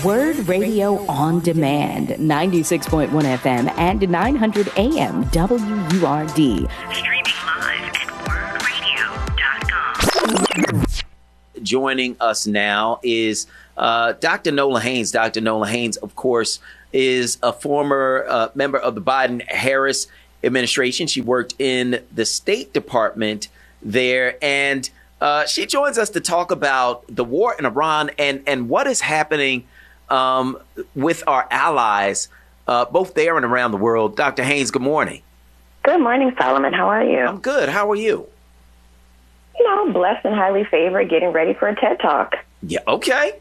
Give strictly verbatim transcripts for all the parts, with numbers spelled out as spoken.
Word Radio on Demand, ninety-six point one F M and nine hundred A M W U R D. Streaming live at word radio dot com. Joining us now is uh, Doctor Nola Haynes. Doctor Nola Haynes, of course, is a former uh, member of the Biden-Harris administration. She worked in the State Department there, and uh, she joins us to talk about the war in Iran and, and what is happening um, with our allies, uh, both there and around the world. Doctor Haynes, good morning. Good morning, Solomon. How are you? I'm good. How are you? You know, blessed and highly favored, getting ready for a TED Talk. Yeah, okay.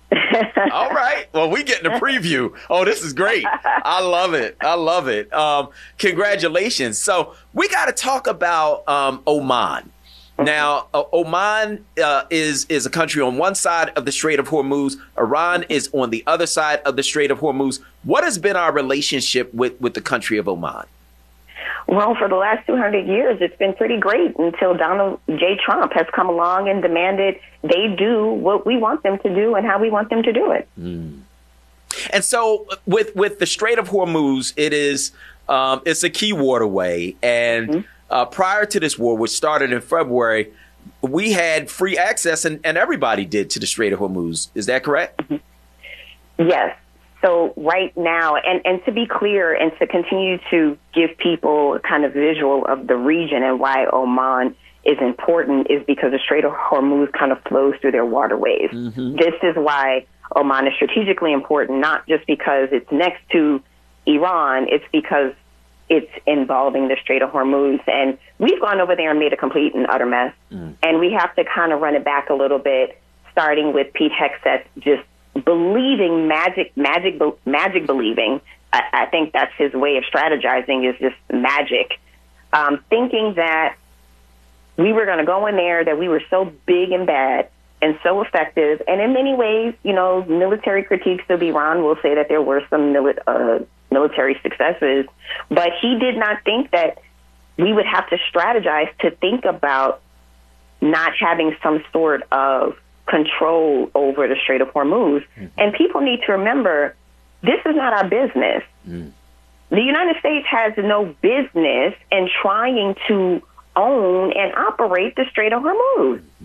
All right. Well, we getting a preview. Oh, this is great. I love it. I love it. Um, congratulations. So we got to talk about um, Oman. Now, uh, Oman uh, is is a country on one side of the Strait of Hormuz. Iran is on the other side of the Strait of Hormuz. What has been our relationship with, with the country of Oman? Well, for the last two hundred years, it's been pretty great until Donald J. Trump has come along and demanded they do what we want them to do and how we want them to do it. Mm. And so with with the Strait of Hormuz, it is um, it's a key waterway. And mm-hmm. uh, prior to this war, which started in February, we had free access and, and everybody did to the Strait of Hormuz. Is that correct? Mm-hmm. Yes. So right now, and, and to be clear and to continue to give people a kind of visual of the region and why Oman is important is because the Strait of Hormuz kind of flows through their waterways. Mm-hmm. This is why Oman is strategically important, not just because it's next to Iran, it's because it's involving the Strait of Hormuz. And we've gone over there and made a complete and utter mess. Mm. And we have to kind of run it back a little bit, starting with Pete Hegseth just believing magic, magic, magic believing. I, I think that's his way of strategizing is just magic. Um, thinking that we were going to go in there, that we were so big and bad and so effective. And in many ways, you know, military critiques of Iran will say that there were some mili- uh, military successes. But he did not think that we would have to strategize to think about not having some sort of control over the Strait of Hormuz. Mm-hmm. And people need to remember, this is not our business. Mm. The United States has no business in trying to own and operate the Strait of Hormuz. Mm-hmm.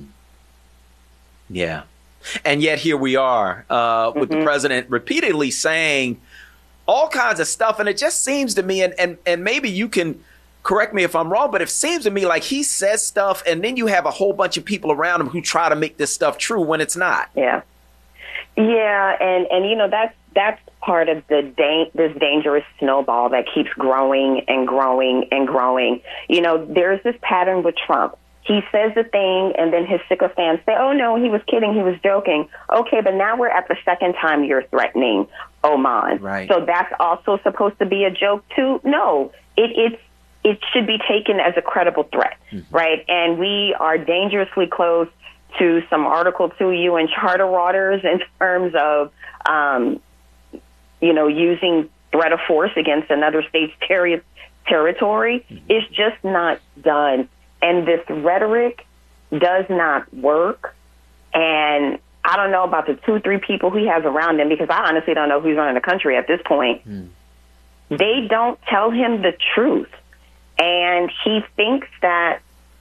Yeah. And yet here we are uh, with mm-hmm. the president repeatedly saying all kinds of stuff. And it just seems to me, and, and, and maybe you can correct me if I'm wrong, but it seems to me like he says stuff and then you have a whole bunch of people around him who try to make this stuff true when it's not. Yeah. Yeah. And, and you know, that's, that's part of the da- this dangerous snowball that keeps growing and growing and growing. You know, there's this pattern with Trump. He says the thing and then his sycophants say, oh, no, he was kidding. He was joking. OK, but now we're at the second time you're threatening Oman. Right. So that's also supposed to be a joke, too. No, it, it's. It should be taken as a credible threat, mm-hmm. right? And we are dangerously close to some Article two U N Charter waters in terms of, um, you know, using threat of force against another state's ter- territory. Mm-hmm. It's just not done. And this rhetoric does not work. And I don't know about the two, three people he has around him, because I honestly don't know who's running the country at this point. Mm. They don't tell him the truth. And he thinks that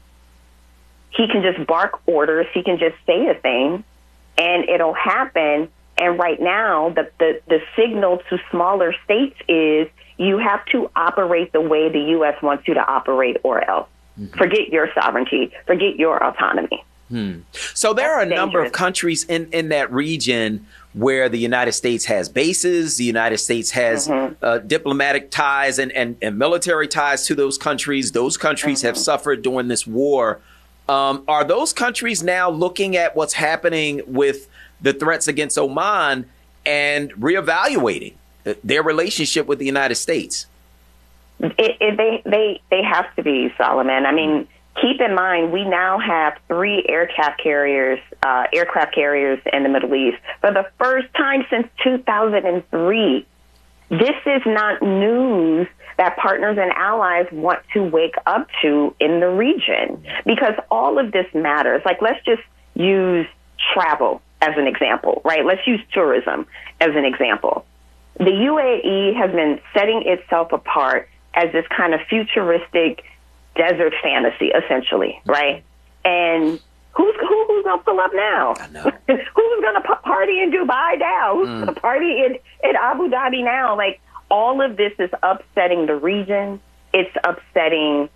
he can just bark orders, he can just say a thing, and it'll happen. And right now, the, the, the signal to smaller states is you have to operate the way the U S wants you to operate or else. Mm-hmm. Forget your sovereignty. Forget your autonomy. Hmm. So there That's are a dangerous. number of countries in, in that region where the United States has bases, the United States has mm-hmm. uh, diplomatic ties and, and, and military ties to those countries. Those countries mm-hmm. have suffered during this war. Um, are those countries now looking at what's happening with the threats against Oman and reevaluating their relationship with the United States? It, it, they, they, they have to be, Solomon. I mean, keep in mind, we now have three aircraft carriers, uh, aircraft carriers in the Middle East for the first time since two thousand three. This is not news that partners and allies want to wake up to in the region, because all of this matters. Like, let's just use travel, as an example, right? Let's use tourism as an example. The U A E has been setting itself apart as this kind of futuristic desert fantasy, essentially, right? And who's who, who's going to pull up now? I know. Who's going to p- party in Dubai now? Who's mm. going to party in, in Abu Dhabi now? Like, all of this is upsetting the region. It's upsetting